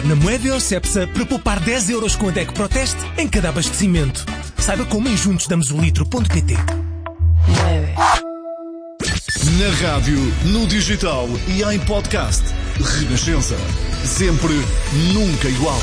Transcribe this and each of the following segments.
na Moebiel Cepsa para poupar 10 euros com a DEC Proteste em cada abastecimento. Saiba como em juntos-damos-o-litro.pt. Na rádio, no digital e em podcast. Renascença. Sempre, nunca igual.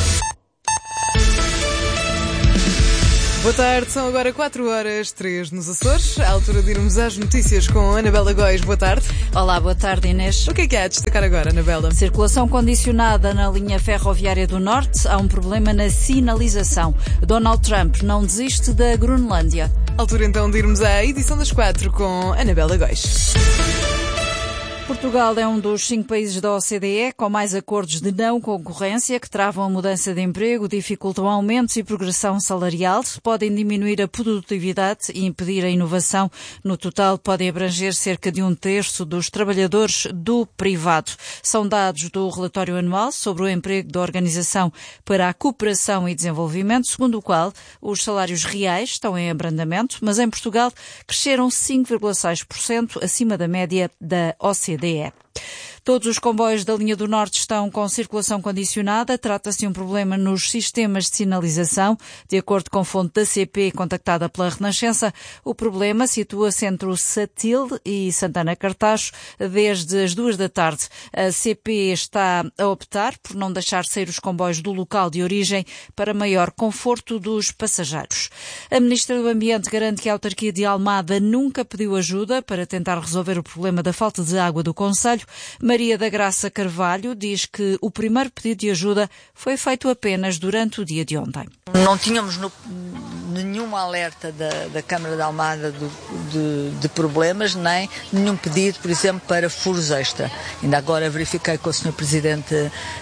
Boa tarde, são agora 4h03 nos Açores. À altura de irmos às notícias com Anabela Góis. Boa tarde. Olá, boa tarde, Inês. O que é a destacar agora, Anabela? Circulação condicionada na linha ferroviária do Norte. Há um problema na sinalização. Donald Trump não desiste da Groenlândia. Altura então de irmos à edição das 4 com Anabela Góis. Portugal é um dos 5 países da OCDE com mais acordos de não concorrência que travam a mudança de emprego, dificultam aumentos e progressão salarial, podem diminuir a produtividade e impedir a inovação. No total, podem abranger cerca de 1/3 dos trabalhadores do privado. São dados do relatório anual sobre o emprego da Organização para a Cooperação e Desenvolvimento, segundo o qual os salários reais estão em abrandamento, mas em Portugal cresceram 5,6% acima da média da OCDE. Todos os comboios da linha do Norte estão com circulação condicionada. Trata-se de um problema nos sistemas de sinalização. De acordo com fonte da CP contactada pela Renascença, o problema situa-se entre o Satil e Santana Cartacho desde as 2 da tarde. A CP está a optar por não deixar sair os comboios do local de origem para maior conforto dos passageiros. A Ministra do Ambiente garante que a autarquia de Almada nunca pediu ajuda para tentar resolver o problema da falta de água do concelho. Maria da Graça Carvalho diz que o primeiro pedido de ajuda foi feito apenas durante o dia de ontem. Não tínhamos nenhum alerta da Câmara de Almada de problemas, nem nenhum pedido, por exemplo, para furos extra. Ainda agora verifiquei com o Sr. Presidente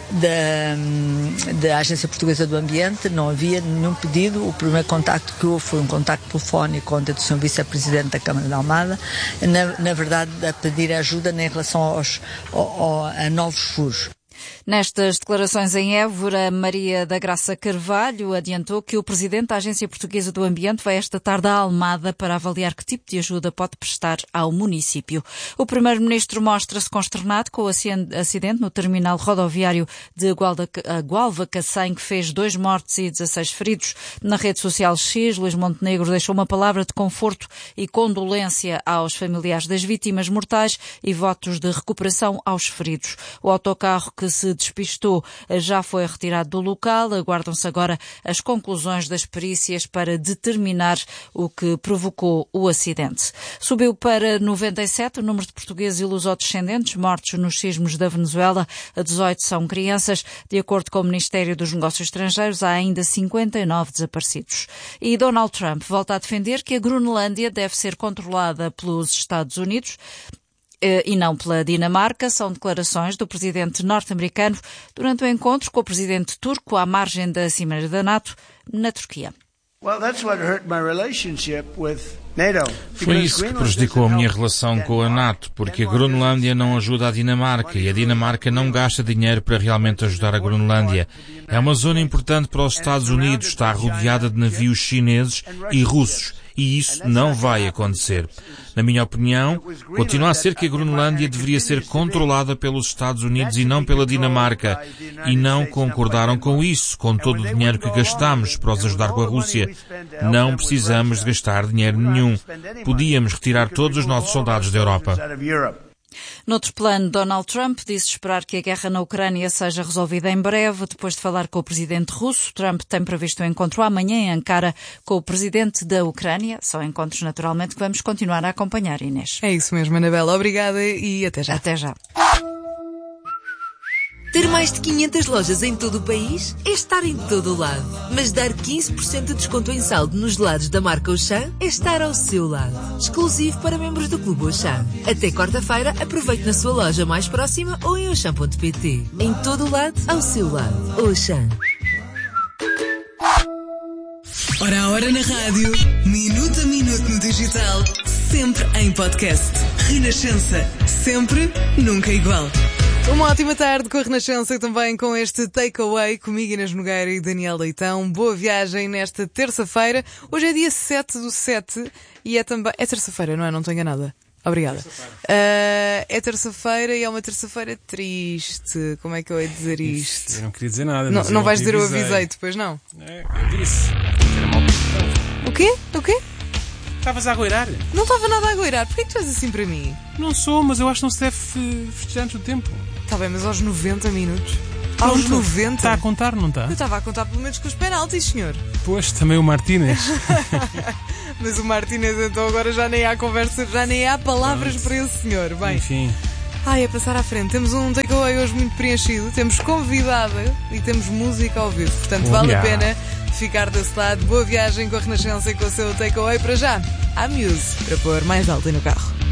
da Agência Portuguesa do Ambiente, não havia nenhum pedido. O primeiro contacto que houve foi um contacto telefónico ontem do Sr. Vice-Presidente da Câmara de Almada, na verdade a pedir ajuda em relação a novos furos. Nestas declarações em Évora, Maria da Graça Carvalho adiantou que o Presidente da Agência Portuguesa do Ambiente vai esta tarde à Almada para avaliar que tipo de ajuda pode prestar ao município. O Primeiro-Ministro mostra-se consternado com o acidente no terminal rodoviário de Gualva-Cacém, que fez 2 mortos e 16 feridos. Na rede social X, Luís Montenegro deixou uma palavra de conforto e condolência aos familiares das vítimas mortais e votos de recuperação aos feridos. O autocarro que se despistou já foi retirado do local. Aguardam-se agora as conclusões das perícias para determinar o que provocou o acidente. Subiu para 97 o número de portugueses e lusodescendentes mortos nos sismos da Venezuela. 18 são crianças. De acordo com o Ministério dos Negócios Estrangeiros, há ainda 59 desaparecidos. E Donald Trump volta a defender que a Groenlândia deve ser controlada pelos Estados Unidos e não pela Dinamarca. São declarações do presidente norte-americano durante o encontro com o presidente turco à margem da Cimeira da NATO na Turquia. Foi isso que prejudicou a minha relação com a NATO, porque a Groenlândia não ajuda a Dinamarca e a Dinamarca não gasta dinheiro para realmente ajudar a Groenlândia. É uma zona importante para os Estados Unidos, está rodeada de navios chineses e russos. E isso não vai acontecer. Na minha opinião, continua a ser que a Groenlândia deveria ser controlada pelos Estados Unidos e não pela Dinamarca. E não concordaram com isso, com todo o dinheiro que gastamos para os ajudar com a Rússia. Não precisamos de gastar dinheiro nenhum. Podíamos retirar todos os nossos soldados da Europa. Noutro plano, Donald Trump disse esperar que a guerra na Ucrânia seja resolvida em breve. Depois de falar com o presidente russo, Trump tem previsto um encontro amanhã em Ankara com o presidente da Ucrânia. São encontros, naturalmente, que vamos continuar a acompanhar, Inês. É isso mesmo, Anabela. Obrigada e até já. Até já. Ter mais de 500 lojas em todo o país é estar em todo o lado. Mas dar 15% de desconto em saldo nos gelados da marca Auchan é estar ao seu lado. Exclusivo para membros do Clube Auchan. Até quarta-feira, aproveite na sua loja mais próxima ou em auchan.pt. Em todo o lado, ao seu lado. Auchan. Hora a hora na rádio, minuto a minuto no digital, sempre em podcast. Renascença, sempre, nunca igual. Uma ótima tarde com a Renascença e também com este Takeaway comigo, Inês Nogueira e Daniel Leitão. Boa viagem nesta terça-feira. Hoje é dia 7/7 e é também... É terça-feira, não é? Não estou enganada. Obrigada. É terça-feira e é uma terça-feira triste. Como é que eu ia dizer isto? Eu não queria dizer nada. Não vais dizer eu avisei-te, pois não? Eu disse. Era mal pensado. O quê? O quê? Estavas a agoirar? Não estava nada a agoirar. Porquê que tu és assim para mim? Não sou, mas eu acho que não se deve festejar antes do tempo. Está bem, mas aos 90 minutos? Pronto. Aos 90? Está a contar, não está? Eu estava a contar pelo menos com os penaltis, senhor. Pois, também o Martínez. Mas o Martínez, então agora já nem há conversa, já nem há palavras para esse senhor. Bem, enfim. É passar à frente. Temos um takeaway hoje muito preenchido, temos convidada e temos música ao vivo. Portanto, vale a pena ficar desse lado. Boa viagem com a Renascença e com o seu takeaway. Para já, a Muse, para pôr mais alto no carro.